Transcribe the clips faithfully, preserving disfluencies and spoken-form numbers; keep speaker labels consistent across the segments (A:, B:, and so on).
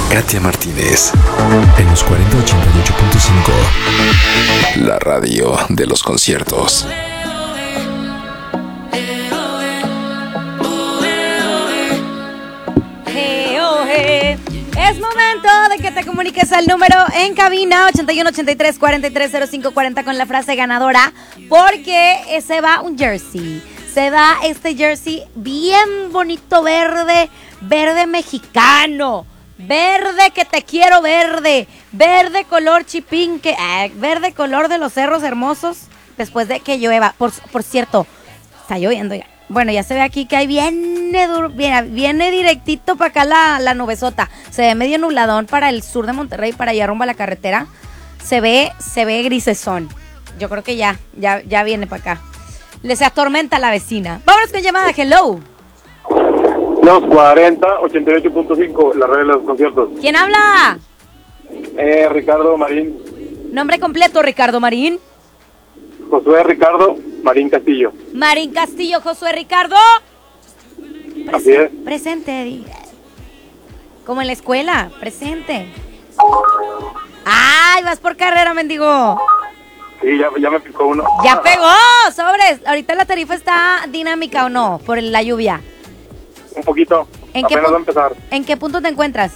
A: Katia Martínez en los cuarenta ochenta y ocho punto cinco, la radio de los conciertos.
B: Es momento de que te comuniques al número en cabina ochenta y uno, ochenta y tres, cuarenta y tres, cero cinco cuarenta con la frase ganadora, porque se va un jersey. Se va este jersey bien bonito, verde, verde mexicano, verde que te quiero verde, verde color chipinque, eh, verde color de los cerros hermosos después de que llueva. Por, por cierto, está lloviendo ya. Bueno, ya se ve aquí que ahí viene, viene, viene directito para acá la, la nubesota. Se ve medio nubladón para el sur de Monterrey, para allá rumbo a la carretera. Se ve, se ve grisesón. Yo creo que ya, ya, ya viene para acá. Les atormenta la vecina. Vámonos con llamada. Hello.
C: Los cuarenta, ochenta y ocho punto cinco, la red de los conciertos.
B: ¿Quién habla?
C: Eh, Ricardo Marín.
B: Nombre completo, Ricardo Marín.
C: Josué Ricardo Marín Castillo.
B: Marín Castillo, Josué Ricardo. Presen-
C: Así es.
B: Presente, di. Como en la escuela, presente. ¡Ay, vas por carrera, mendigo!
C: Sí, ya, ya me picó uno.
B: ¡Ya pegó! ¡Sobres! Ahorita la tarifa está dinámica, ¿o no? Por la lluvia.
C: Un poquito.
B: ¿En qué,
C: Apenas va a
B: pu-
C: empezar.
B: ¿En qué punto te encuentras?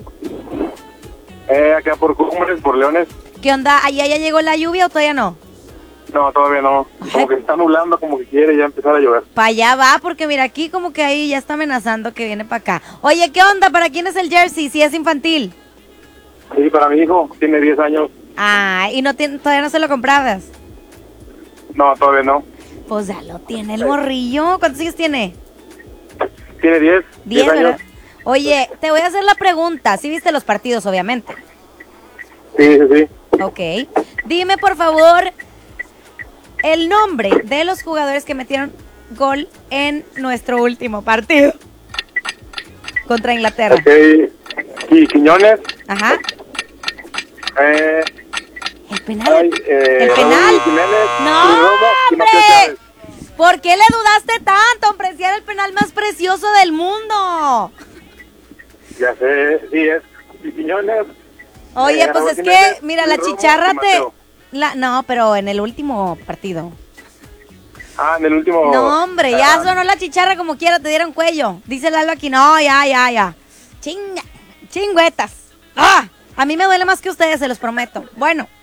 C: Eh, acá por Cumbres, por Leones.
B: ¿Qué onda? ¿Allá ya llegó la lluvia o todavía no?
C: No, todavía no. Como que se está nublando, como que quiere ya empezar a llover.
B: Para allá va, porque mira, aquí como que ahí ya está amenazando que viene para acá. Oye, ¿qué onda? ¿Para quién es el jersey? Si es infantil.
C: Sí, para mi hijo, tiene diez años.
B: Ah, ¿y no tiene, todavía no se lo comprabas?
C: No, todavía no.
B: Pues ya lo tiene el morrillo. ¿Cuántos años tiene?
C: Tiene diez.
B: Diez,
C: años.
B: ¿verdad? Oye, te voy a hacer la pregunta. ¿Sí viste los partidos, obviamente?
C: Sí, sí, sí.
B: Ok. Dime, por favor, el nombre de los jugadores que metieron gol en nuestro último partido contra Inglaterra.
C: Ok. Y Quiñones.
B: Ajá.
C: Eh,
B: El penal.
C: ay, eh,
B: El penal.
C: Raúl Jiménez,
B: No,
C: y Romo, y
B: hombre.
C: Mateo Chávez.
B: ¿Por qué le dudaste tanto, hombre? Si era el penal más precioso del mundo.
C: Ya sé, sí es. Y Quiñones.
B: Oye,
C: Eh,
B: pues
C: Raúl
B: es que,
C: Jiménez,
B: mira, la
C: Luis Romo
B: chicharra
C: y
B: te...
C: Mateo.
B: La, no, pero en el último partido.
C: Ah, en el último.
B: No, hombre, ya
C: Ah,
B: sonó la chicharra como quiera, te dieron cuello. Dice Lalo aquí, no, ya, ya, ya. Chinga, chingüetas. ¡Ah! A mí me duele más que ustedes, se los prometo. Bueno,